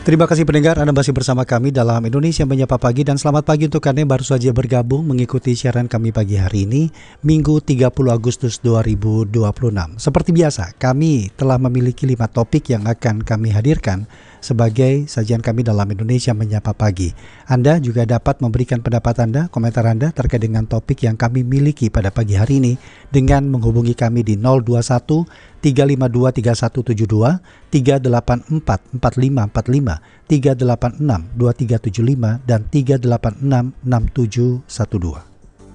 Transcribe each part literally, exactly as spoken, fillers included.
Terima kasih pendengar, Anda masih bersama kami dalam Indonesia Menyapa Pagi, dan selamat pagi untuk Anda yang baru saja bergabung mengikuti siaran kami pagi hari ini, Minggu tiga puluh Agustus dua ribu dua puluh enam. Seperti biasa, kami telah memiliki lima topik yang akan kami hadirkan sebagai sajian kami dalam Indonesia Menyapa Pagi. Anda juga dapat memberikan pendapat Anda, komentar Anda terkait dengan topik yang kami miliki pada pagi hari ini dengan menghubungi kami di nol dua satu tiga lima dua tiga satu tujuh dua, tiga delapan empat empat lima empat lima, tiga delapan enam dua tiga tujuh lima, dan tiga delapan enam enam tujuh satu dua.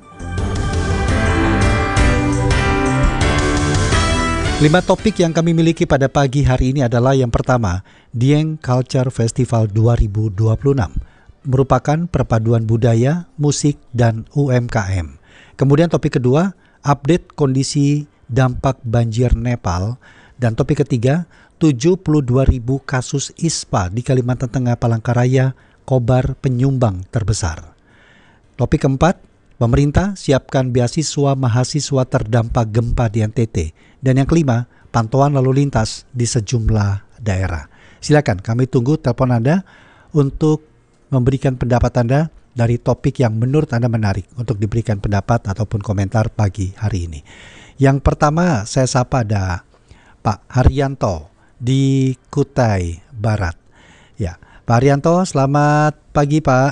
Lima topik yang kami miliki pada pagi hari ini adalah yang pertama, Dieng Culture Festival dua ribu dua puluh enam, merupakan perpaduan budaya, musik, dan U M K M. Kemudian topik kedua, update kondisi dampak banjir Nepal. Dan topik ketiga, tujuh puluh dua ribu kasus I S P A di Kalimantan Tengah Palangkaraya, Kobar penyumbang terbesar. Topik keempat, pemerintah siapkan beasiswa mahasiswa terdampak gempa di N T T. Dan yang kelima, pantauan lalu lintas di sejumlah daerah. Silakan kami tunggu telepon Anda untuk memberikan pendapat Anda dari topik yang menurut Anda menarik untuk diberikan pendapat ataupun komentar pagi hari ini. Yang pertama saya sapa ada Pak Haryanto di Kutai Barat. Ya, Pak Haryanto, selamat pagi Pak.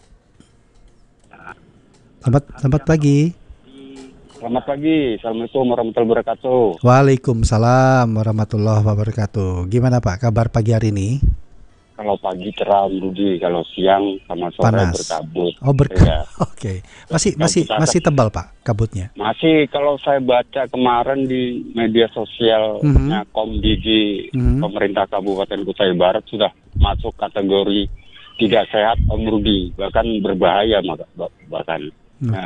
Selamat, selamat pagi. Selamat pagi, Assalamualaikum warahmatullahi wabarakatuh. Waalaikumsalam warahmatullahi wabarakatuh. Gimana Pak kabar pagi hari ini? Kalau pagi cerah, Budi. Kalau siang sama sore panas, berkabut. Oh berkabut. Ya. Oke, okay. masih masih masih tebal Pak kabutnya? Masih, kalau saya baca kemarin di media sosialnya mm-hmm. Komdigi mm-hmm. pemerintah Kabupaten Kutai Barat sudah masuk kategori tidak sehat, Om Rudi, bahkan berbahaya bahkan.